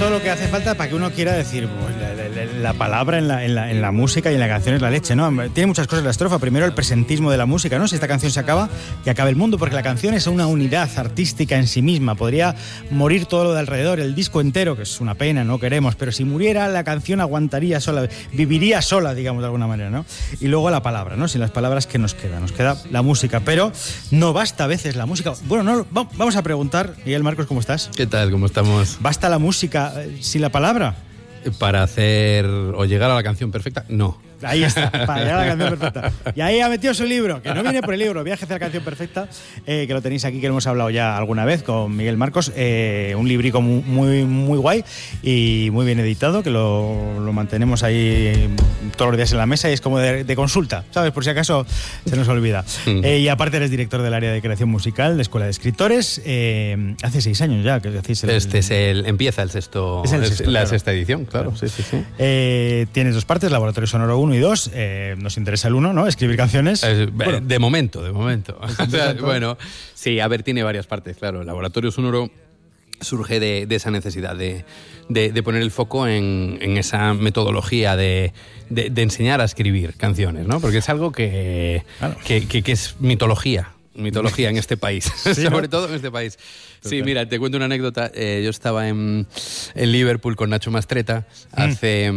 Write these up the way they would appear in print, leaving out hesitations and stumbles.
todo lo que hace falta para que uno quiera decir, pues, la palabra en la música y en la canción es la leche, ¿no? Tiene muchas cosas la estrofa. Primero, el presentismo de la música, ¿no? Si esta canción se acaba, que acabe el mundo, porque la canción es una unidad artística en sí misma. Podría morir todo lo de alrededor, el disco entero, que es una pena, no queremos, pero si muriera, la canción aguantaría sola, viviría sola, digamos, de alguna manera, ¿no? Y luego la palabra, ¿no? Sin las palabras, ¿qué nos queda? Nos queda la música, pero no basta a veces la música. Bueno, no, vamos a preguntar, Miguel Marcos, ¿cómo estás? ¿Qué tal? ¿Cómo estamos? ¿Basta la música sin la palabra? Para hacer o llegar a la canción perfecta, no. Ahí está, para llegar a la canción perfecta. Y ahí ha metido su libro, que no viene por el libro, Viaje hacia la canción perfecta, que lo tenéis aquí, que lo hemos hablado ya alguna vez con Miguel Marcos. Un librico muy guay y muy bien editado, que lo mantenemos ahí todos los días en la mesa y es como de consulta, ¿sabes? Por si acaso se nos olvida. Y aparte eres director del área de creación musical de Escuela de Escritores. Hace 6 años ya que hacéis empieza el sexto, claro. Sexta edición, claro. Sí. Tienes 2 partes, Laboratorio Sonoro 1 y 2. Nos interesa el 1, ¿no? Escribir canciones. Bueno, de momento. O sea, bueno, sí, a ver, tiene varias partes, claro. El Laboratorio Sonoro surge de esa necesidad de poner el foco en esa metodología de enseñar a escribir canciones, ¿no? Porque es algo que es mitología en este país, ¿sí, sobre todo en este país. Sí, mira, te cuento una anécdota. Yo estaba en Liverpool con Nacho Mastretta hace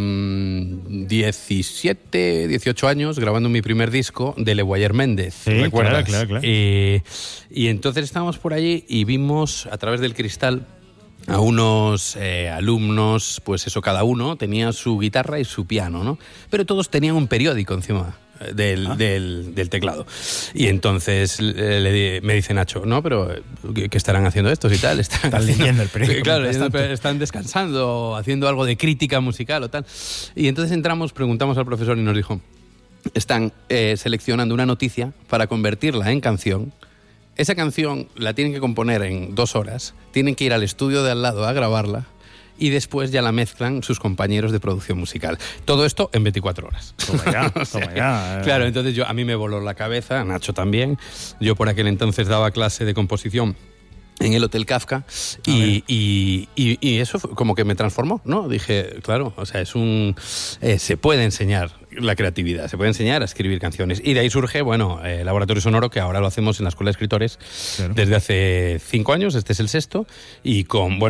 17, 18 años grabando mi primer disco de Le Guayer Méndez. Sí, ¿recuerdas? Claro. Y entonces estábamos por allí y vimos a través del cristal a unos alumnos, pues eso, cada uno tenía su guitarra y su piano, ¿no? Pero todos tenían un periódico encima del teclado. Y entonces me dice Nacho, no, pero ¿qué estarán haciendo estos y tal? Están leyendo el periódico. Claro, están descansando, haciendo algo de crítica musical o tal. Y entonces preguntamos al profesor y nos dijo, están seleccionando una noticia para convertirla en canción. Esa canción la tienen que componer en 2 horas, tienen que ir al estudio de al lado a grabarla y después ya la mezclan sus compañeros de producción musical. Todo esto en 24 horas. Toma ya. Claro, entonces a mí me voló la cabeza, Nacho también. Yo por aquel entonces daba clase de composición en el Hotel Kafka y eso como que me transformó, ¿no? Dije, claro, o sea, se puede enseñar la creatividad, se puede enseñar a escribir canciones. Y de ahí surge, Laboratorio Sonoro, que ahora lo hacemos en la Escuela de Escritores desde hace 5 años, este es el 6º, y con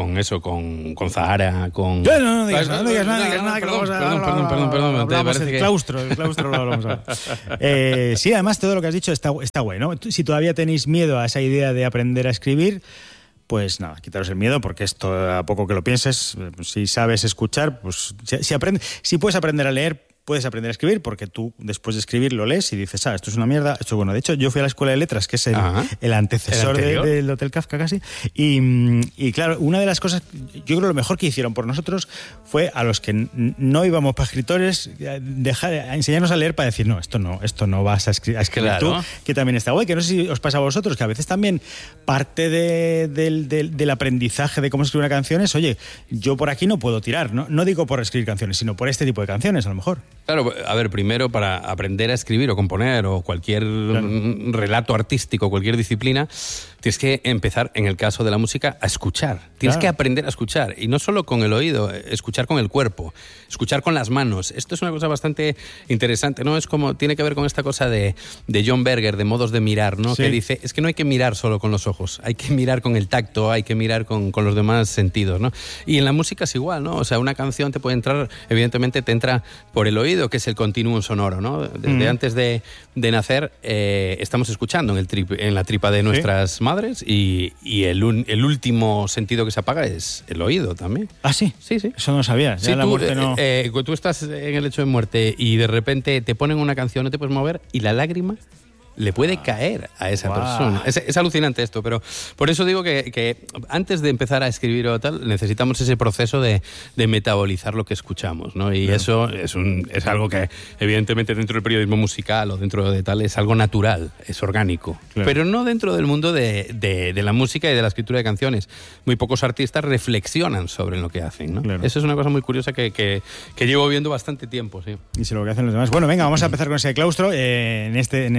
Zahara, con... No digas nada, que lo vamos a... Perdón. El claustro lo hablamos ahora. Sí, además todo lo que has dicho está bueno. Si todavía tenéis miedo a esa idea de aprender a escribir, pues nada, quitaros el miedo, porque esto, a poco que lo pienses, si sabes escuchar, pues si puedes aprender a leer, puedes aprender a escribir, porque tú después de escribir lo lees y dices, esto es una mierda, esto es bueno. De hecho, yo fui a la Escuela de Letras, que es el antecesor del Hotel Kafka casi, y claro, una de las cosas, yo creo que lo mejor que hicieron por nosotros fue a los que no íbamos para escritores, enseñarnos a leer para decir, no, esto no vas a escribir claro. Tú, que también está guay, que no sé si os pasa a vosotros, que a veces también parte del aprendizaje de cómo escribir una canción es, oye, yo por aquí no puedo tirar, no digo por escribir canciones, sino por este tipo de canciones, a lo mejor. Claro, a ver, primero para aprender a escribir o componer o cualquier relato artístico, cualquier disciplina, tienes que empezar, en el caso de la música, a escuchar. Tienes que aprender a escuchar. Y no solo con el oído, escuchar con el cuerpo, escuchar con las manos. Esto es una cosa bastante interesante, ¿no? Es como, tiene que ver con esta cosa de John Berger, de modos de mirar, ¿no? Sí. Que dice, es que no hay que mirar solo con los ojos, hay que mirar con el tacto, hay que mirar con los demás sentidos, ¿no? Y en la música es igual, ¿no? O sea, una canción te puede entrar, evidentemente te entra por el oído, que es el continuum sonoro, ¿no? Desde antes de nacer estamos escuchando en la tripa de nuestras madres y el último sentido que se apaga es el oído también. ¿Ah, sí? Sí. Eso no sabía. Sí, la muerte no... tú estás en el lecho de muerte y de repente te ponen una canción, no te puedes mover y la lágrima le puede caer a esa persona. Es alucinante esto, pero por eso digo que antes de empezar a escribir o tal, necesitamos ese proceso de metabolizar lo que escuchamos, ¿no? Y eso es algo que, evidentemente, dentro del periodismo musical o dentro de tal, es algo natural, es orgánico. Claro. Pero no dentro del mundo de la música y de la escritura de canciones. Muy pocos artistas reflexionan sobre lo que hacen, ¿no? Claro. Eso es una cosa muy curiosa que llevo viendo bastante tiempo, sí. Y si lo que hacen los demás. Bueno, venga, vamos a empezar con ese claustro. En este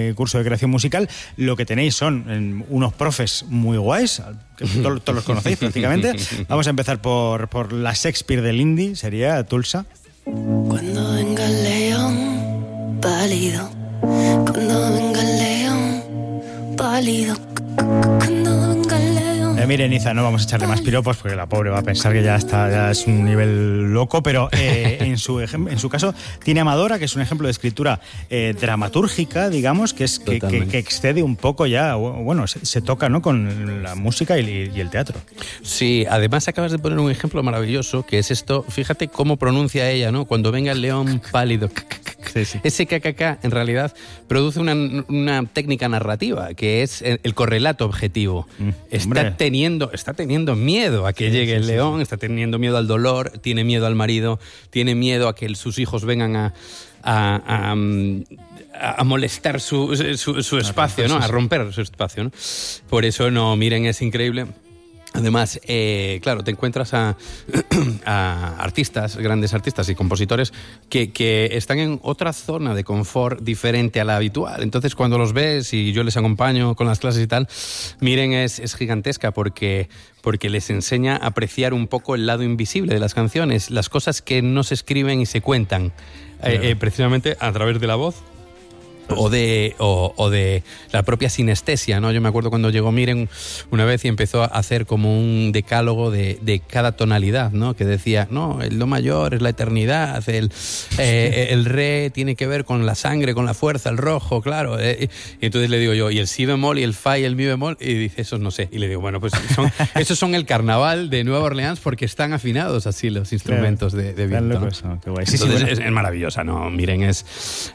curso de creación musical, lo que tenéis son unos profes muy guays, que todos los conocéis prácticamente. Vamos a empezar por la Shakespeare del indie, sería Tulsa. Cuando venga el león pálido, cuando venga el león pálido, cuando venga el león. Miren, Iza, no vamos a echarle más piropos porque la pobre va a pensar que ya es un nivel loco, pero en su caso tiene Amadora, que es un ejemplo de escritura dramatúrgica, digamos, que excede un poco ya, bueno, se toca, ¿no?, con la música y el teatro. Sí, además acabas de poner un ejemplo maravilloso, que es esto, fíjate cómo pronuncia ella, ¿no? Cuando venga el león pálido. Sí. Ese KKK en realidad produce una técnica narrativa, que es el correlato objetivo. Está teniendo miedo a que llegue el león, está teniendo miedo al dolor, tiene miedo al marido, tiene miedo a que sus hijos vengan a molestar su espacio, ¿no? A romper su espacio, ¿no? Por eso, miren, es increíble. Además, claro, te encuentras a artistas, grandes artistas y compositores que están en otra zona de confort diferente a la habitual. Entonces, cuando los ves y yo les acompaño con las clases y tal, miren, es gigantesca porque les enseña a apreciar un poco el lado invisible de las canciones, las cosas que no se escriben y se cuentan, precisamente a través de la voz. O de la propia sinestesia, ¿no? Yo me acuerdo cuando llegó Miren una vez y empezó a hacer como un decálogo de cada tonalidad, ¿no? Que decía, no, el do mayor es la eternidad, el re tiene que ver con la sangre, con la fuerza, el rojo, claro. Y entonces le digo yo, ¿y el si bemol y el fa y el mi bemol? Y dice, esos no sé. Y le digo, bueno, pues esos son el carnaval de Nueva Orleans porque están afinados así los instrumentos de viento, ¿no? Qué guay. Entonces, es maravillosa, ¿no? Miren, es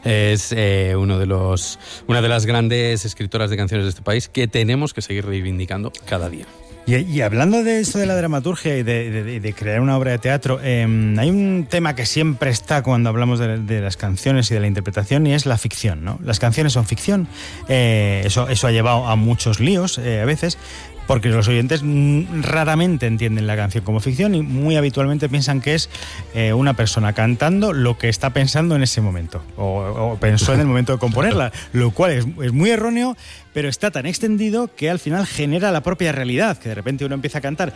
una de las grandes escritoras de canciones de este país que tenemos que seguir reivindicando cada día. Y hablando de esto de la dramaturgia y de crear una obra de teatro, hay un tema que siempre está cuando hablamos de las canciones y de la interpretación, y es la ficción, ¿no? Las canciones son ficción, eso ha llevado a muchos líos a veces, porque los oyentes raramente entienden la canción como ficción y muy habitualmente piensan que es una persona cantando lo que está pensando en ese momento o pensó en el momento de componerla, lo cual es muy erróneo, pero está tan extendido que al final genera la propia realidad, que de repente uno empieza a cantar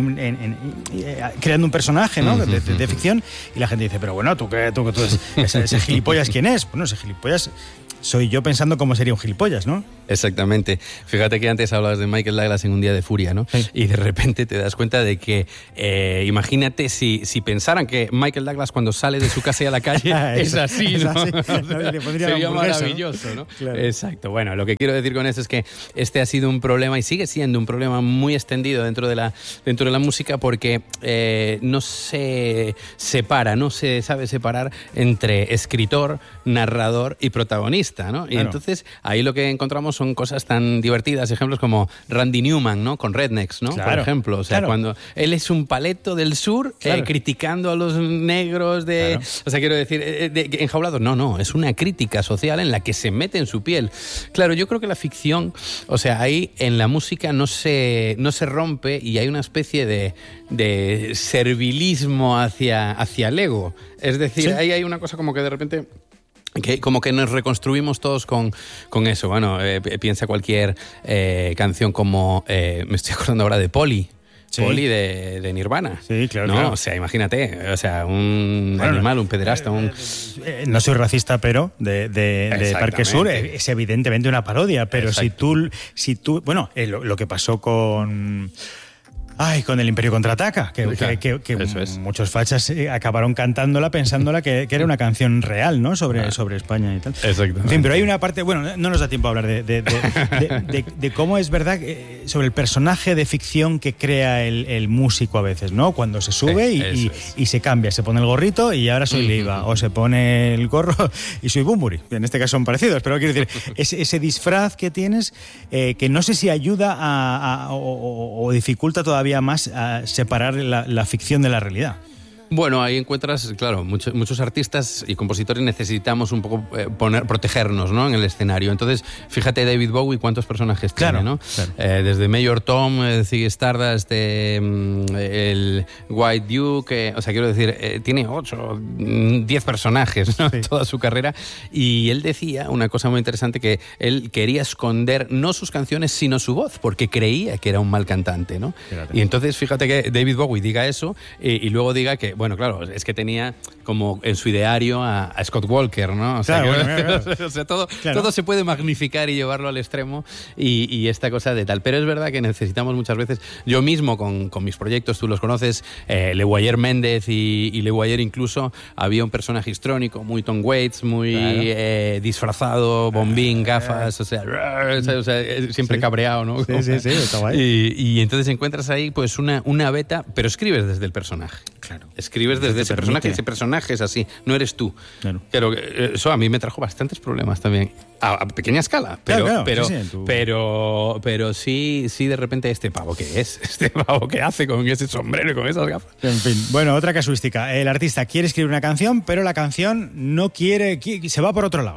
creando un personaje, ¿no?, de ficción, y la gente dice, pero bueno, tú ese gilipollas, ¿quién es? Bueno, ese gilipollas soy yo pensando cómo sería un gilipollas, ¿no? Exactamente. Fíjate que antes hablabas de Michael Douglas en Un día de furia, ¿no? Sí. Y de repente te das cuenta de que, imagínate si pensaran que Michael Douglas cuando sale de su casa y a la calle es así, ¿no? Sería maravilloso, ¿no? Claro. Exacto. Bueno, lo que quiero decir con esto es que este ha sido un problema y sigue siendo un problema muy extendido dentro de la música porque no se separa, no se sabe separar entre escritor, narrador y protagonista, ¿no? Claro. Y entonces ahí lo que encontramos son cosas tan divertidas, ejemplos como Randy Newman, ¿no? Con Rednecks, ¿no? Claro, por ejemplo, o sea, claro, cuando él es un paleto del sur, claro, criticando a los negros claro, o sea, quiero decir, enjaulados, no, es una crítica social en la que se mete en su piel. Claro, yo creo que la ficción, o sea, ahí en la música no se rompe y hay una especie de servilismo hacia el ego. Es decir, ¿sí? Ahí hay una cosa como que de repente como que nos reconstruimos todos con eso. Bueno, piensa cualquier canción como me estoy acordando ahora de Polly. Sí. Polly de Nirvana. Sí, claro, ¿no? Claro. O sea, imagínate, o sea, un animal, un pederasta, no soy racista, pero de Parque Sur es evidentemente una parodia, pero si tú bueno, lo que pasó con el Imperio Contraataca, que muchos fachas acabaron cantándola pensándola que era una canción real, ¿no? Sobre España y tal. Exactamente. En fin, pero hay una parte, bueno, no nos da tiempo a hablar de cómo es verdad sobre el personaje de ficción que crea el músico a veces, ¿no? Cuando se sube y se cambia, se pone el gorrito y ahora soy Leiva, o se pone el gorro y soy Bunbury. En este caso son parecidos, pero quiero decir, ese disfraz que tienes, que no sé si ayuda o dificulta todavía más a separar la ficción de la realidad. Bueno, ahí encuentras, claro, muchos artistas y compositores necesitamos un poco protegernos, ¿no?, en el escenario. Entonces, fíjate David Bowie cuántos personajes tiene, ¿no? Claro. Desde Mayor Tom, Ziggy Stardust, el White Duke, o sea, quiero decir, tiene 8, 10 personajes, ¿no?, toda su carrera. Y él decía una cosa muy interesante, que él quería esconder no sus canciones, sino su voz, porque creía que era un mal cantante, ¿no? Fíjate. Y entonces, fíjate que David Bowie diga eso y luego diga que, bueno, claro, es que tenía como en su ideario a Scott Walker, ¿no? O sea, claro, o sea todo se puede magnificar y llevarlo al extremo y esta cosa de tal. Pero es verdad que necesitamos muchas veces, yo mismo con mis proyectos, tú los conoces, Le Boyer Méndez y Le Boyer incluso, había un personaje histrónico, muy Tom Waits, muy disfrazado, bombín, gafas, o sea, siempre cabreado, ¿no? Sí, está guay. Y entonces encuentras ahí pues una beta, pero escribes desde el personaje. Claro. Escribes desde ese personaje, ese personaje es así, no eres tú. Claro. Pero eso a mí me trajo bastantes problemas también, a pequeña escala, pero sí de repente este pavo que es, este pavo que hace con ese sombrero y con esas gafas. En fin, bueno, otra casuística. El artista quiere escribir una canción, pero la canción no quiere, se va por otro lado.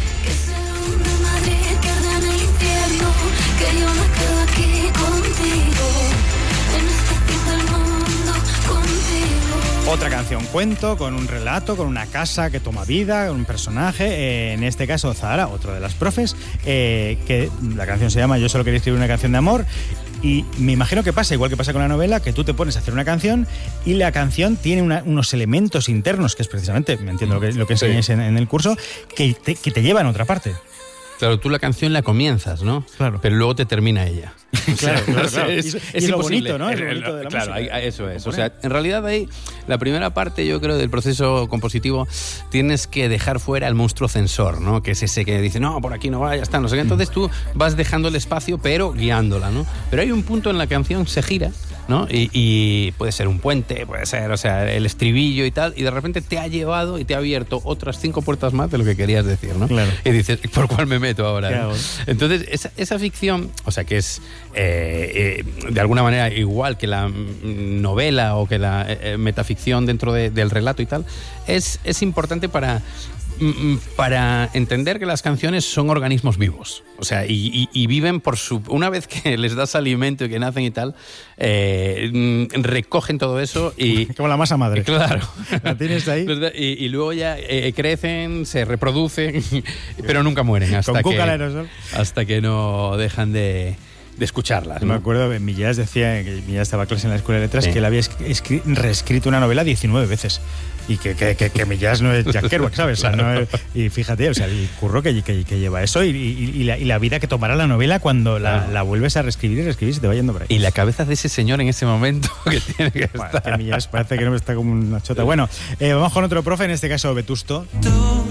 Otra canción, cuento, con un relato, con una casa que toma vida, un personaje, en este caso Zahara, otro de las profes, que la canción se llama Yo solo quería escribir una canción de amor, y me imagino que pasa, igual que pasa con la novela, que tú te pones a hacer una canción y la canción tiene unos elementos internos, que es precisamente, me entiendo lo que enseñáis en el curso, que te llevan a otra parte. Claro, tú la canción la comienzas, ¿no? Claro. Pero luego te termina ella. Claro. Es lo bonito, ¿no? Es lo bonito de la claro, música. eso es. O sea, en realidad ahí, la primera parte, yo creo, del proceso compositivo, tienes que dejar fuera el monstruo censor, ¿no? Que es ese que dice, no, por aquí no va, ya está, no sé qué. Entonces tú vas dejando el espacio, pero guiándola, ¿no? Pero hay un punto en la canción se gira, ¿no? Y puede ser un puente, puede ser, o sea, el estribillo y tal, y de repente te ha llevado y te ha abierto otras 5 puertas más de lo que querías decir, ¿no? Claro. Y dices, ¿por cuál me meto ahora? Claro. Entonces, esa ficción, o sea, que es de alguna manera igual que la novela o que la metaficción dentro del relato y tal, es importante para entender que las canciones son organismos vivos, o sea, y viven por una vez que les das alimento y que nacen y tal, recogen todo eso y como la masa madre. Claro. La tienes ahí. Y luego ya crecen, se reproducen, pero nunca mueren hasta que no dejan de escucharlas, ¿no? Me acuerdo, Millás decía, que Millás estaba clase en la Escuela de Letras, que él había reescrito una novela 19 veces. Y que Millás no es Jack Kerouac, ¿sabes? O sea, no es, y fíjate, o sea, el curro que lleva eso y la vida que tomará la novela cuando la vuelves a reescribir y se te va yendo por ahí. Y la cabeza de ese señor en ese momento que tiene que estar. Que Millás parece que no está como una chota. Bueno, vamos con otro profe, en este caso Vetusto.